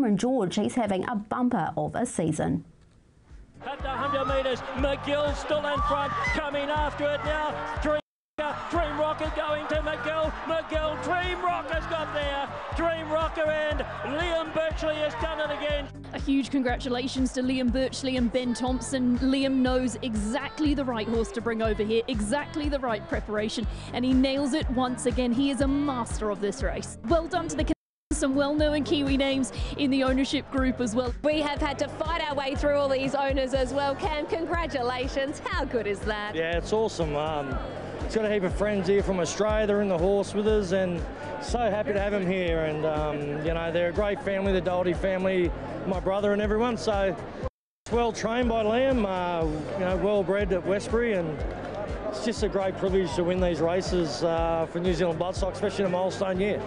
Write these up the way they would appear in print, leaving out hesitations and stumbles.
Cameron George, he's having a bumper of a season. At the 100 metres, McGill still in front, coming after it now. Dream Rocker going to McGill. Dream Rocker's got there. Dream Rocker and Liam Birchley has done it again. A huge congratulations to Liam Birchley and Ben Thompson. Liam knows exactly the right horse to bring over here, exactly the right preparation, and he nails it once again. He is a master of this race. Well done to the some well-known Kiwi names in the ownership group as well. We have had to fight our way through all these owners as well. Cam, congratulations. How good is that? Yeah, it's awesome. It's got a heap of friends here from Australia. They're in the horse with us, and so happy to have them here. And you know, they're a great family, the Doherty family, my brother and everyone. So well trained by Liam, you know, well bred at Westbury, and it's just a great privilege to win these races for New Zealand Bloodstock, especially in a milestone year.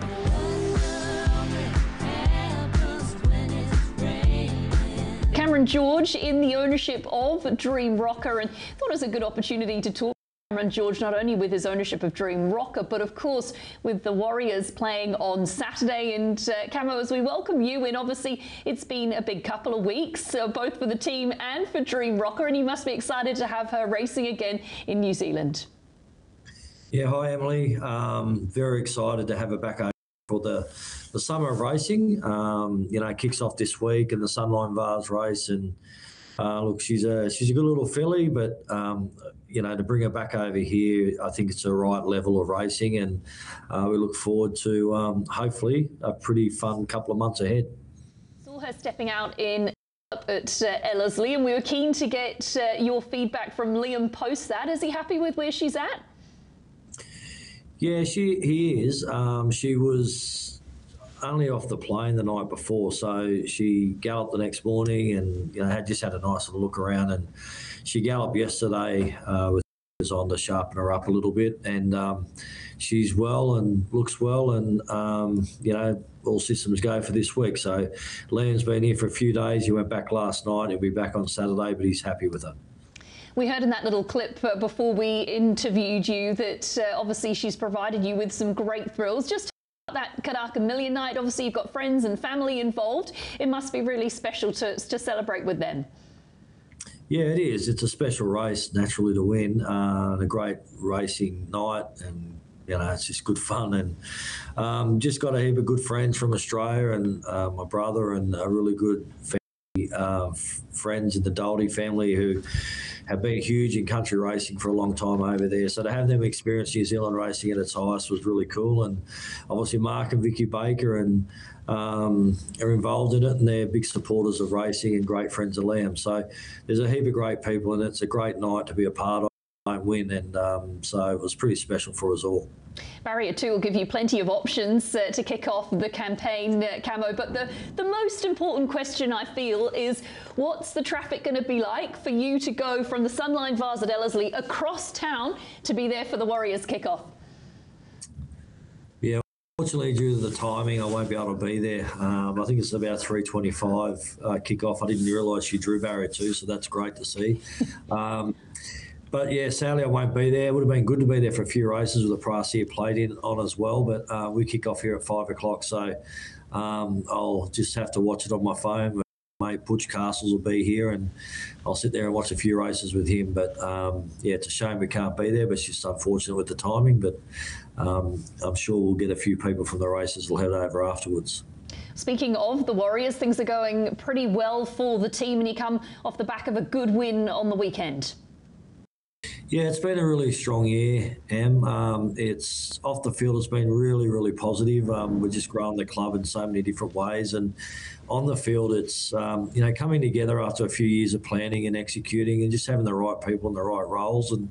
Cameron George in the ownership of Dream Rocker, and thought it was a good opportunity to talk to Cameron George not only with his ownership of Dream Rocker, but of course with the Warriors playing on Saturday. And Camo, as we welcome you in, obviously it's been a big couple of weeks, both for the team and for Dream Rocker, and you must be excited to have her racing again in New Zealand. Yeah, hi Emily. Very excited to have her back over for the summer of racing. You know, it kicks off this week in the Sunline Vars race, and look, she's a good little filly, but you know, to bring her back over here, I think it's the right level of racing, and we look forward to hopefully a pretty fun couple of months ahead. Saw her stepping out in at Ellerslie, and we were keen to get your feedback from Liam post that. Is he happy with where she's at? Yeah, he is. She was only off the plane the night before, so she galloped the next morning, and you know, had a nice little look around, and she galloped yesterday with us on to sharpen her up a little bit, and she's well and looks well, and you know, all systems go for this week. So Liam's been here for a few days. He went back last night. He'll be back on Saturday, but he's happy with her. We heard in that little clip before we interviewed you that obviously she's provided you with some great thrills. Just that Karaka Million Night, obviously you've got friends and family involved. It must be really special to celebrate with them. Yeah, it is. It's a special race, naturally, to win. A great racing night, and you know, it's just good fun. And just got a heap of good friends from Australia, and my brother, and a really good family, friends in the Doherty family who have been huge in country racing for a long time over there. So to have them experience New Zealand racing at its highest was really cool. And obviously Mark and Vicky Baker and are involved in it, and they're big supporters of racing and great friends of Liam. So there's a heap of great people, and it's a great night to be a part of and win. And so it was pretty special for us all. Barrier 2 will give you plenty of options to kick off the campaign, Camo, but the most important question, I feel, is what's the traffic going to be like for you to go from the Sunline Vars at Ellerslie across town to be there for the Warriors kickoff? Yeah, unfortunately, due to the timing, I won't be able to be there. I think it's about 3:25 kickoff. I didn't realise she drew Barrier 2, so that's great to see. But yeah, sadly I won't be there. It would have been good to be there for a few races with the price here played in on as well. But we kick off here at 5 o'clock, so I'll just have to watch it on my phone. My mate Butch Castles will be here, and I'll sit there and watch a few races with him. But yeah, it's a shame we can't be there, but it's just unfortunate with the timing. But I'm sure we'll get a few people from the races who'll head over afterwards. Speaking of the Warriors, things are going pretty well for the team, and you come off the back of a good win on the weekend. Yeah, it's been a really strong year, Em. It's off the field, it's been really, really positive. We're just growing the club in so many different ways, and on the field, it's you know, coming together after a few years of planning and executing, and just having the right people in the right roles, and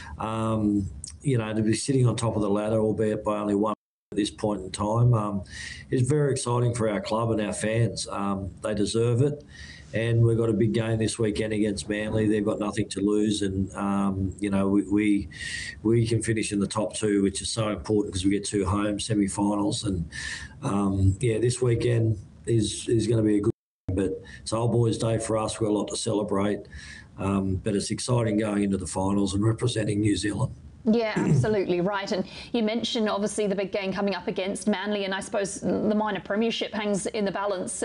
you know, to be sitting on top of the ladder, albeit by only one at this point in time, is very exciting for our club and our fans. They deserve it. And we've got a big game this weekend against Manly. They've got nothing to lose, and you know, we can finish in the top two, which is so important because we get 2 home semi-finals. And yeah, this weekend is going to be a good game, but it's Old Boys Day for us. We've got a lot to celebrate, but it's exciting going into the finals and representing New Zealand. Yeah, absolutely right. And you mentioned obviously the big game coming up against Manly, and I suppose the minor premiership hangs in the balance.